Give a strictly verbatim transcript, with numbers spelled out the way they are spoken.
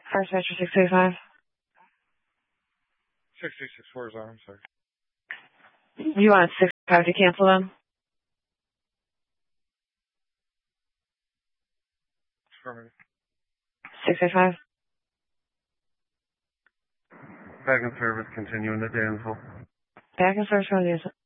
First Metro six two five. six two six four is on, I'm sorry. You want six five to cancel them? Affirmative. six eight five. Back in service, continuing the Danville. Back in service from the